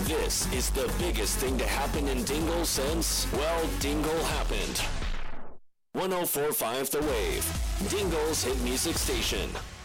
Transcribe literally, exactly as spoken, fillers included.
This is the biggest thing to happen in Dingle since, well, Dingle happened. one oh four point five The Wave, Dingle's hit music station.